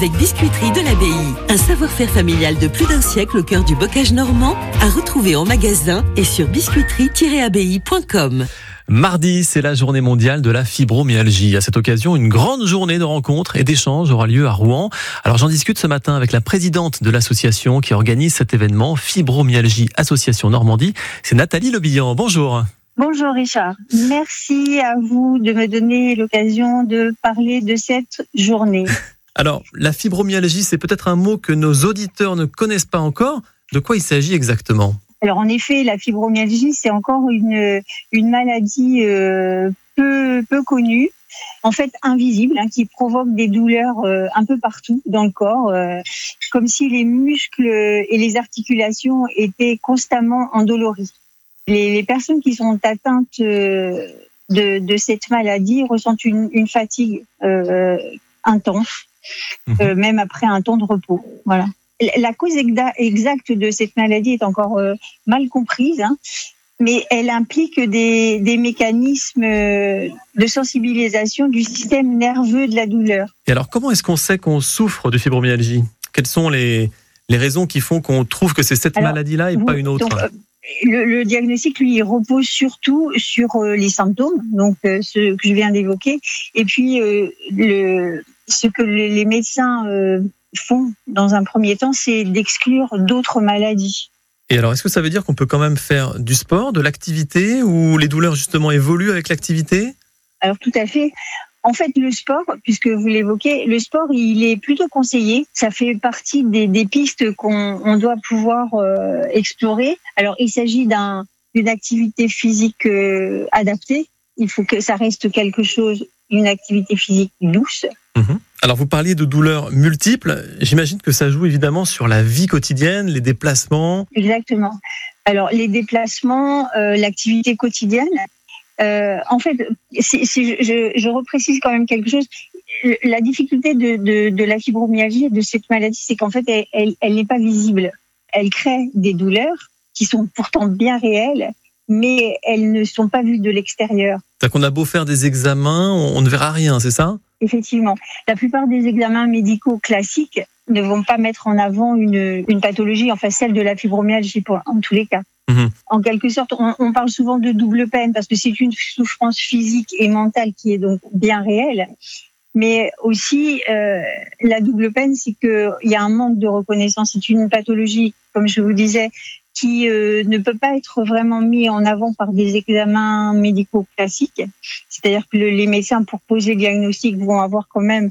Avec Biscuiterie de l'Abbaye, un savoir-faire familial de plus d'un siècle au cœur du bocage normand, à retrouver en magasin et sur biscuiterie-abbaye.com. Mardi, c'est la journée mondiale de la fibromyalgie. À cette occasion, une grande journée de rencontres et d'échanges aura lieu à Rouen. Alors j'en discute ce matin avec la présidente de l'association qui organise cet événement, Fibromyalgie Association Normandie. C'est Nathalie Lebihan. Bonjour. Bonjour Richard. Merci à vous de me donner l'occasion de parler de cette journée. Alors, la fibromyalgie, c'est peut-être un mot que nos auditeurs ne connaissent pas encore. De quoi il s'agit exactement ? Alors en effet, la fibromyalgie, c'est encore une maladie peu connue, en fait invisible, qui provoque des douleurs un peu partout dans le corps, comme si les muscles et les articulations étaient constamment endoloris. Les personnes qui sont atteintes de cette maladie ressentent une fatigue intense, même après un temps de repos. Voilà. La cause exacte de cette maladie est encore mal comprise, mais elle implique des mécanismes de sensibilisation du système nerveux de la douleur. Et alors, comment est-ce qu'on sait qu'on souffre de fibromyalgie ? Quelles sont les raisons qui font qu'on trouve que c'est cette maladie-là et pas une autre ? Le diagnostic, lui, il repose surtout sur les symptômes, donc ce que je viens d'évoquer, et puis ce que les médecins font dans un premier temps, c'est d'exclure d'autres maladies. Et alors, est-ce que ça veut dire qu'on peut quand même faire du sport, de l'activité, ou les douleurs justement évoluent avec l'activité ? Alors tout à fait. En fait, le sport, puisque vous l'évoquez, le sport, il est plutôt conseillé. Ça fait partie des pistes qu'on doit pouvoir explorer. Alors, il s'agit d'une activité physique adaptée. Il faut que ça reste une activité physique douce. Alors, vous parliez de douleurs multiples. J'imagine que ça joue évidemment sur la vie quotidienne, les déplacements. Exactement. Alors, les déplacements, l'activité quotidienne. En fait, je reprécise quand même quelque chose. La difficulté de la fibromyalgie et de cette maladie, c'est qu'en fait, elle n'est pas visible. Elle crée des douleurs qui sont pourtant bien réelles, mais elles ne sont pas vues de l'extérieur. C'est-à-dire qu'on a beau faire des examens, on ne verra rien, c'est ça ? Effectivement. La plupart des examens médicaux classiques ne vont pas mettre en avant une pathologie, enfin celle de la fibromyalgie en tous les cas. En quelque sorte, on parle souvent de double peine parce que c'est une souffrance physique et mentale qui est donc bien réelle. Mais aussi, la double peine, c'est qu'il y a un manque de reconnaissance. C'est une pathologie, comme je vous disais, qui ne peut pas être vraiment mis en avant par des examens médicaux classiques. C'est-à-dire que les médecins, pour poser le diagnostic, vont avoir quand même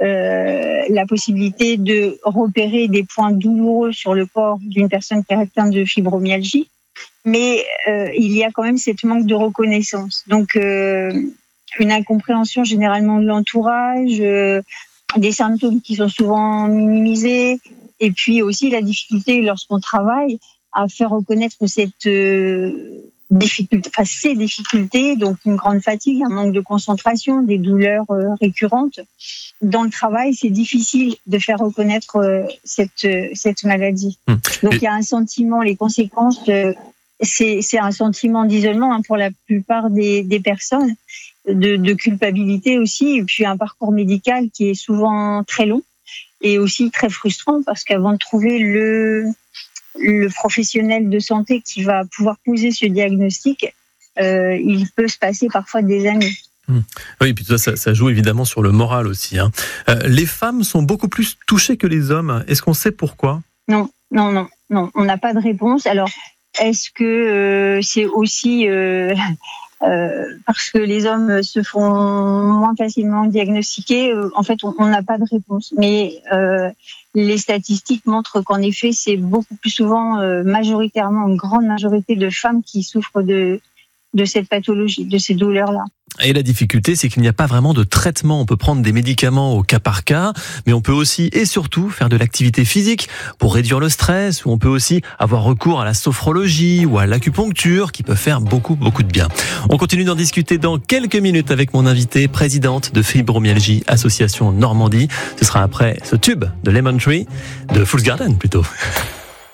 la possibilité de repérer des points douloureux sur le corps d'une personne qui est atteinte de fibromyalgie. Mais il y a quand même cette manque de reconnaissance. Donc, une incompréhension généralement de l'entourage, des symptômes qui sont souvent minimisés, et puis aussi la difficulté lorsqu'on travaille à faire reconnaître cette difficulté, enfin ces difficultés, donc une grande fatigue, un manque de concentration, des douleurs récurrentes. Dans le travail, c'est difficile de faire reconnaître cette maladie. Donc il y a un sentiment, les conséquences, c'est un sentiment d'isolement pour la plupart des personnes, de culpabilité aussi, et puis un parcours médical qui est souvent très long et aussi très frustrant parce qu'avant de trouver le professionnel de santé qui va pouvoir poser ce diagnostic, il peut se passer parfois des années. Oui, et puis ça joue évidemment sur le moral aussi. Les femmes sont beaucoup plus touchées que les hommes. Est-ce qu'on sait pourquoi ? Non, on n'a pas de réponse. Alors, est-ce que c'est aussi parce que les hommes se font moins facilement diagnostiquer ? En fait, on n'a pas de réponse. Mais les statistiques montrent qu'en effet, c'est beaucoup plus souvent, majoritairement, une grande majorité de femmes qui souffrent de cette pathologie, de ces douleurs-là. Et la difficulté, c'est qu'il n'y a pas vraiment de traitement. On peut prendre des médicaments au cas par cas, mais on peut aussi et surtout faire de l'activité physique pour réduire le stress, ou on peut aussi avoir recours à la sophrologie ou à l'acupuncture qui peut faire beaucoup de bien. On continue d'en discuter dans quelques minutes avec mon invitée, présidente de Fibromyalgie Association Normandie. Ce sera après ce tube de Lemon Tree, de Fool's Garden plutôt.